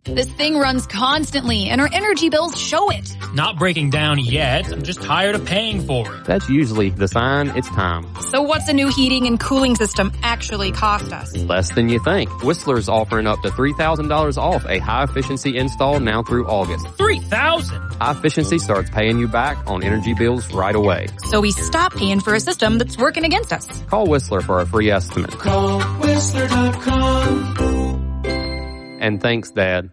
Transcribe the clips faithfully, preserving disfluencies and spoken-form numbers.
This thing runs constantly, and our energy bills show it. Not breaking down yet. I'm just tired of paying for it. That's usually the sign it's time. So what's a new heating and cooling system actually cost us? Less than you think. Whistler's offering up to three thousand dollars off a high-efficiency install now through August. three thousand dollars? High-efficiency starts paying you back on energy bills right away. So we stop paying for a system that's working against us. Call Whistler for a free estimate. Call Whistler dot com. And thanks, Dad.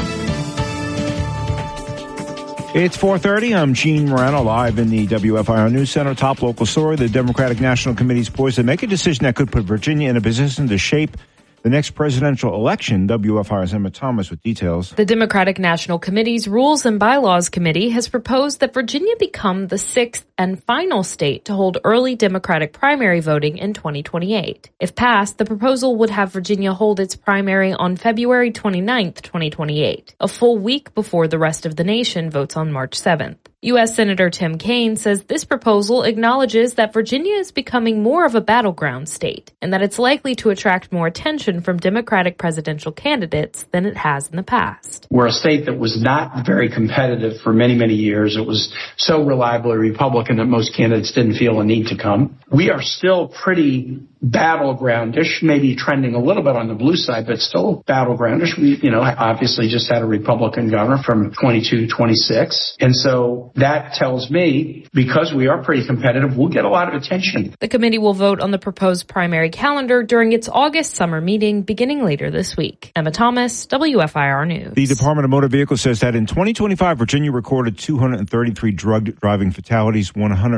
It's four thirty. I'm Gene Morano, live in the W F I R News Center. Top local story. The Democratic National Committee is poised to make a decision that could put Virginia in a position to shape the next presidential election. W F I R's Emma Thomas with details. The Democratic National Committee's Rules and Bylaws Committee has proposed that Virginia become the sixth and final state to hold early Democratic primary voting in twenty twenty-eight. If passed, the proposal would have Virginia hold its primary on February twenty-ninth, twenty twenty-eight, a full week before the rest of the nation votes on March seventh. U S Senator Tim Kaine says this proposal acknowledges that Virginia is becoming more of a battleground state and that it's likely to attract more attention from Democratic presidential candidates than it has in the past. We're a state that was not very competitive for many, many years. It was so reliably Republican that most candidates didn't feel a need to come. We are still pretty battlegroundish, maybe trending a little bit on the blue side, but still battlegroundish. We, you know, obviously just had a Republican governor from twenty-two to twenty-six. And so that tells me, because we are pretty competitive, we'll get a lot of attention. The committee will vote on the proposed primary calendar during its August summer meeting beginning later this week. Emma Thomas, W F I R News. The Department of Motor Vehicles says that in twenty twenty-five, Virginia recorded two hundred thirty-three drug driving fatalities, one hundred